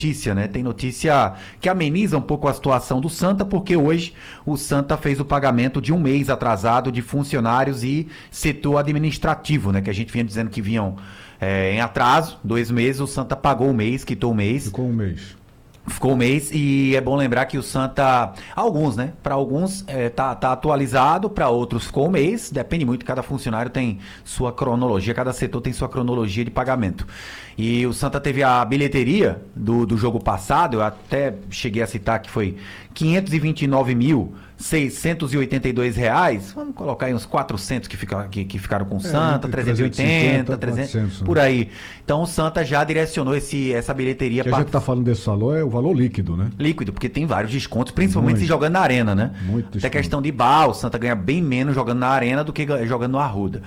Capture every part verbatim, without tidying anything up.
notícia, né? Tem notícia que ameniza um pouco a situação do Santa, porque hoje o Santa fez o pagamento de um mês atrasado de funcionários e setor administrativo, né? Que a gente vinha dizendo que vinham é, em atraso, dois meses, o Santa pagou o mês, quitou o mês. Ficou um mês. Ficou um mês e é bom lembrar que o Santa, alguns, né? Para alguns é, tá, tá atualizado, para outros ficou um mês, depende muito, cada funcionário tem sua cronologia, cada setor tem sua cronologia de pagamento. E o Santa teve a bilheteria do, do jogo passado, eu até cheguei a citar que foi quinhentos e vinte e nove mil seiscentos e oitenta e dois reais, vamos colocar aí uns quatrocentos que, fica, que, que ficaram com o Santa, é, trezentos e oitenta, trezentos, quatrocentos, por aí. Então o Santa já direcionou esse, essa bilheteria. Que a gente está falando desse valor é o valor líquido, né? Líquido, porque tem vários descontos, principalmente muito, se jogando na arena, né? Muito Até desconto. questão de bar, o Santa ganha bem menos jogando na arena do que jogando no Arruda.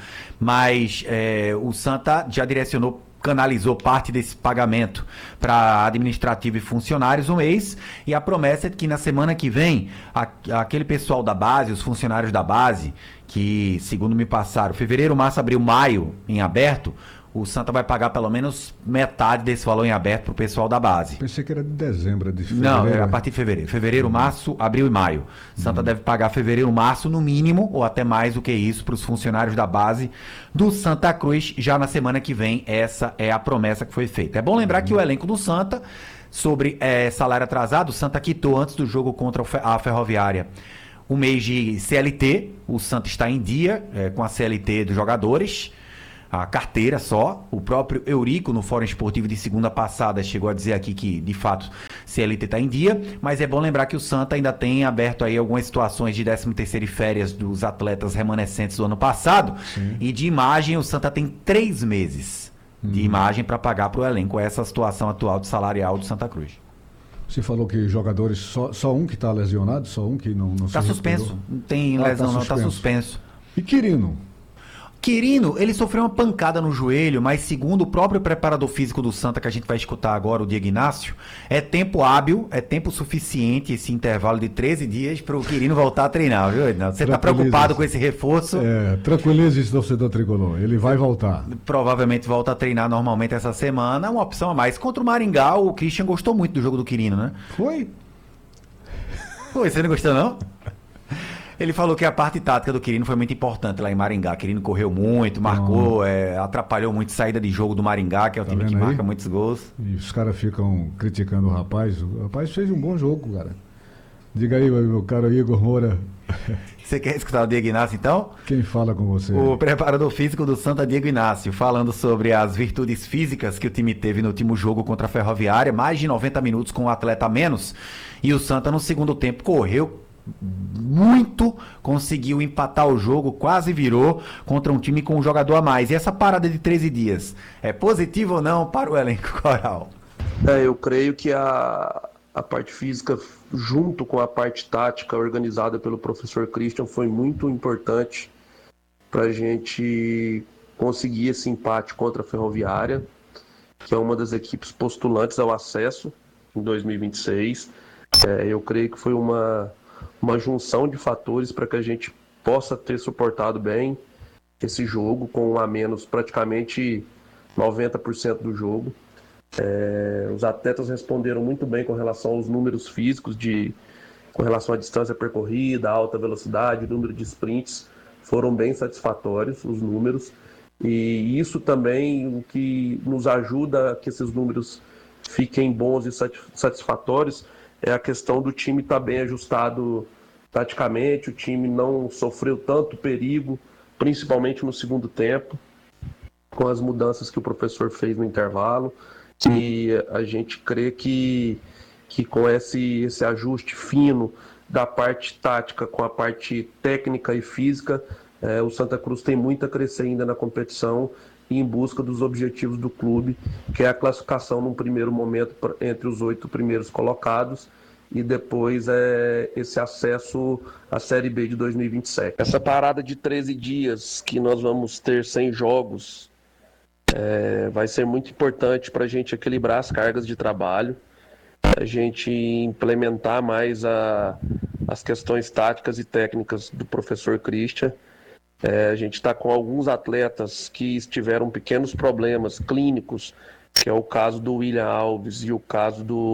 Mas é, o Santa já direcionou, canalizou parte desse pagamento para administrativo e funcionários um mês, e a promessa é que na semana que vem, a, aquele pessoal da base, os funcionários da base, que segundo me passaram, fevereiro, março, abril, maio em aberto, o Santa vai pagar pelo menos metade desse valor em aberto pro pessoal da base. Pensei que era de dezembro, de fevereiro. Não, é a partir de fevereiro. Fevereiro, março, abril e maio. Santa uhum. deve pagar fevereiro, março no mínimo, ou até mais do que isso, para os funcionários da base do Santa Cruz. Já na semana que vem, essa é a promessa que foi feita. É bom lembrar uhum. que o elenco do Santa, sobre é, salário atrasado, o Santa quitou antes do jogo contra a Ferroviária o mês de C L T. O Santa está em dia é, com a C L T dos jogadores, a carteira só. O próprio Eurico, no Fórum Esportivo de segunda passada, chegou a dizer aqui que, de fato, C L T está em dia, mas é bom lembrar que o Santa ainda tem aberto aí algumas situações de décimo terceiro e férias dos atletas remanescentes do ano passado. Sim. E de imagem, o Santa tem três meses hum. de imagem para pagar para o elenco essa situação atual de salarial do Santa Cruz. Você falou que jogadores, só, só um que está lesionado, só um que não, não Está suspenso, não tem ah, lesão tá não, está suspenso. E Quirino? Quirino, ele sofreu uma pancada no joelho, mas segundo o próprio preparador físico do Santa, que a gente vai escutar agora, o Diego Inácio, é tempo hábil, é tempo suficiente esse intervalo de treze dias para o Quirino voltar a treinar, viu, Ednaldo? Você está preocupado com esse reforço? É, tranquilize esse torcedor tricolor, ele vai voltar. Provavelmente volta a treinar normalmente essa semana, uma opção a mais. Contra o Maringá, o Christian gostou muito do jogo do Quirino, né? Foi? Foi, você não gostou não? Ele falou que a parte tática do Quirino foi muito importante lá em Maringá. Quirino correu muito, marcou, é, atrapalhou muito a saída de jogo do Maringá, que é o tá time que marca aí? muitos gols. E os caras ficam criticando o rapaz. O rapaz fez um bom jogo, cara. Diga aí, meu caro Igor Moura. Você quer escutar o Diego Inácio, então? Quem fala com você? O preparador físico do Santa, Diego Inácio, falando sobre as virtudes físicas que o time teve no último jogo contra a Ferroviária. Mais de noventa minutos com um atleta a menos. E o Santa, no segundo tempo, correu muito, conseguiu empatar o jogo, quase virou contra um time com um jogador a mais. E essa parada de treze dias é positiva ou não para o elenco coral? É, eu creio que a, a parte física, junto com a parte tática organizada pelo professor Christian, foi muito importante para a gente conseguir esse empate contra a Ferroviária, que é uma das equipes postulantes ao acesso em dois mil e vinte e seis. É, eu creio que foi uma uma junção de fatores para que a gente possa ter suportado bem esse jogo, com um a menos praticamente noventa por cento do jogo. É, os atletas responderam muito bem com relação aos números físicos, de, com relação à distância percorrida, alta velocidade, número de sprints, foram bem satisfatórios os números, e isso também o que nos ajuda a que esses números fiquem bons e satisfatórios é a questão do time estar bem ajustado taticamente, o time não sofreu tanto perigo, principalmente no segundo tempo, com as mudanças que o professor fez no intervalo. E a gente crê que, que com esse, esse ajuste fino da parte tática com a parte técnica e física, é, o Santa Cruz tem muito a crescer ainda na competição e em busca dos objetivos do clube, que é a classificação num primeiro momento entre os oito primeiros colocados e depois é esse acesso à Série B de dois mil e vinte e sete. Essa parada de treze dias que nós vamos ter sem jogos é, vai ser muito importante para a gente equilibrar as cargas de trabalho, a gente implementar mais a, as questões táticas e técnicas do professor Christian. É, a gente está com alguns atletas que tiveram pequenos problemas clínicos que é o caso do William Alves e o caso do